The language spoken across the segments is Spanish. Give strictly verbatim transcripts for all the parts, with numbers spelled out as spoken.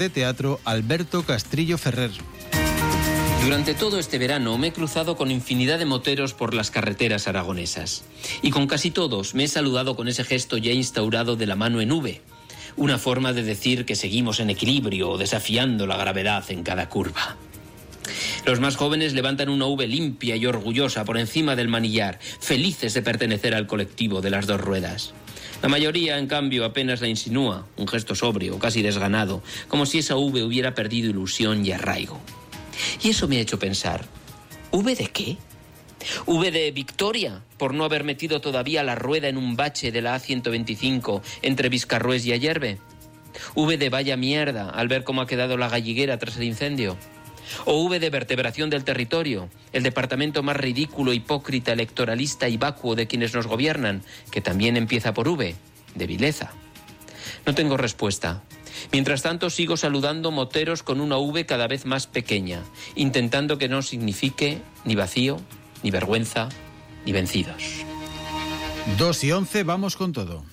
de teatro Alberto Castrillo Ferrer. Durante todo este verano me he cruzado con infinidad de moteros por las carreteras aragonesas. Y con casi todos me he saludado con ese gesto ya instaurado de la mano en V. Una forma de decir que seguimos en equilibrio, desafiando la gravedad en cada curva. Los más jóvenes levantan una V limpia y orgullosa por encima del manillar, felices de pertenecer al colectivo de las dos ruedas. La mayoría, en cambio, apenas la insinúa, un gesto sobrio, casi desganado, como si esa V hubiera perdido ilusión y arraigo. Y eso me ha hecho pensar, ¿V de qué? ¿V de victoria por no haber metido todavía la rueda en un bache de la A ciento veinticinco entre Viscarrués y Ayerbe? ¿V de vaya mierda al ver cómo ha quedado la Galliguera tras el incendio? ¿O V de vertebración del territorio, el departamento más ridículo, hipócrita, electoralista y vacuo de quienes nos gobiernan, que también empieza por V, de vileza? No tengo respuesta. Mientras tanto, sigo saludando moteros con una V cada vez más pequeña, intentando que no signifique ni vacío, ni vergüenza, ni vencidos. dos y once, vamos con todo.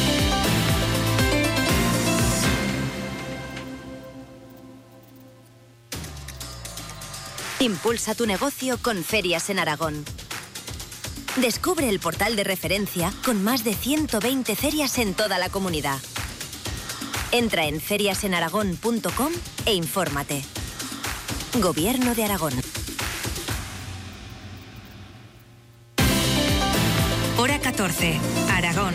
Impulsa tu negocio con Ferias en Aragón. Descubre el portal de referencia con más de ciento veinte ferias en toda la comunidad. Entra en ferias en aragón punto com e infórmate. Gobierno de Aragón. Hora catorce, Aragón.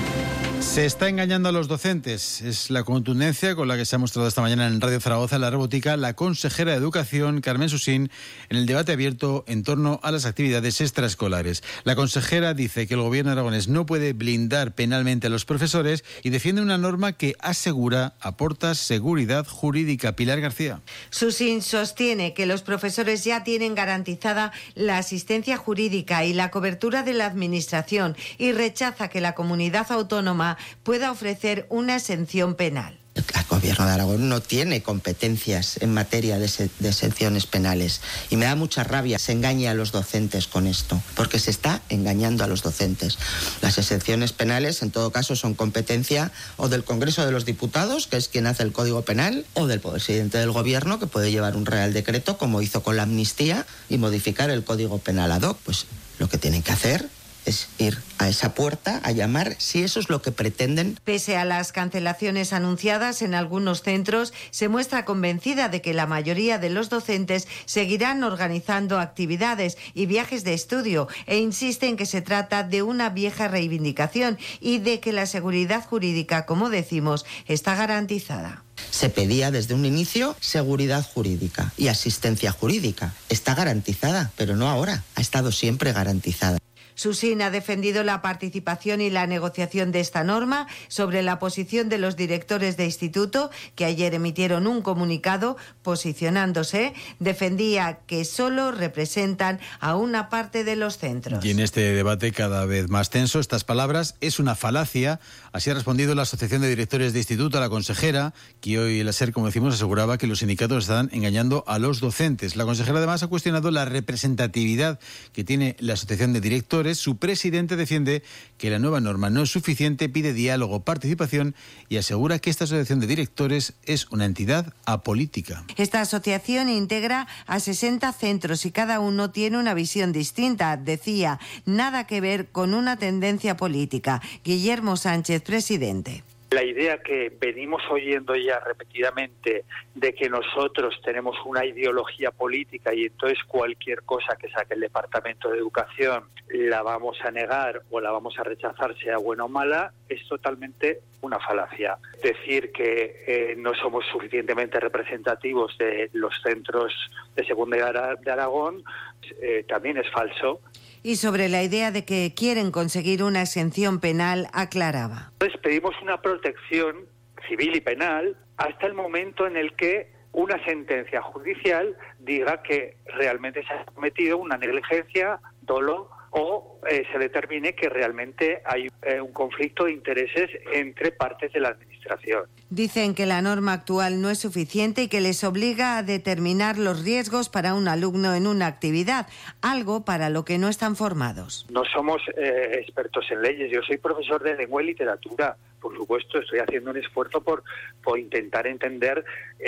Se está engañando a los docentes. Es la contundencia con la que se ha mostrado esta mañana en Radio Zaragoza, La Rebotica, la consejera de Educación, Carmen Susín, en el debate abierto en torno a las actividades extraescolares. La consejera dice que el gobierno aragonés no puede blindar penalmente a los profesores y defiende una norma que asegura, aporta seguridad jurídica. Pilar García. Susín sostiene que los profesores ya tienen garantizada la asistencia jurídica y la cobertura de la administración y rechaza que la comunidad autónoma pueda ofrecer una exención penal. El gobierno de Aragón no tiene competencias en materia de, se, de exenciones penales y me da mucha rabia que se engañe a los docentes con esto, porque se está engañando a los docentes. Las exenciones penales, en todo caso, son competencia o del Congreso de los Diputados, que es quien hace el Código Penal, o del presidente del Gobierno, que puede llevar un Real Decreto, como hizo con la amnistía, y modificar el Código Penal ad hoc. Pues lo que tienen que hacer es ir a esa puerta a llamar, si eso es lo que pretenden. Pese a las cancelaciones anunciadas en algunos centros, se muestra convencida de que la mayoría de los docentes seguirán organizando actividades y viajes de estudio e insiste en que se trata de una vieja reivindicación y de que la seguridad jurídica, como decimos, está garantizada. Se pedía desde un inicio seguridad jurídica y asistencia jurídica. Está garantizada, pero no ahora, ha estado siempre garantizada. Susín ha defendido la participación y la negociación de esta norma sobre la posición de los directores de instituto, que ayer emitieron un comunicado posicionándose. Defendía que solo representan a una parte de los centros. Y en este debate cada vez más tenso, estas palabras es una falacia. Así ha respondido la Asociación de Directores de Instituto a la consejera, que hoy el SER, como decimos, aseguraba que los sindicatos están engañando a los docentes. La consejera además ha cuestionado la representatividad que tiene la Asociación de Directores. Su presidente defiende que la nueva norma no es suficiente, pide diálogo, participación y asegura que esta asociación de directores es una entidad apolítica. Esta asociación integra a sesenta centros y cada uno tiene una visión distinta, decía, nada que ver con una tendencia política. Guillermo Sánchez, presidente. La idea que venimos oyendo ya repetidamente de que nosotros tenemos una ideología política y entonces cualquier cosa que saque el Departamento de Educación la vamos a negar o la vamos a rechazar, sea buena o mala, es totalmente una falacia. Decir que eh, no somos suficientemente representativos de los centros de secundaria de Aragón eh, también es falso. Y sobre la idea de que quieren conseguir una exención penal, aclaraba. Entonces pedimos una protección civil y penal hasta el momento en el que una sentencia judicial diga que realmente se ha cometido una negligencia, dolo o eh, se determine que realmente hay eh, un conflicto de intereses entre partes de la administración. administración. Dicen que la norma actual no es suficiente y que les obliga a determinar los riesgos para un alumno en una actividad, algo para lo que no están formados. No somos eh, expertos en leyes. Yo soy profesor de lengua y literatura. Por supuesto, estoy haciendo un esfuerzo por, por intentar entender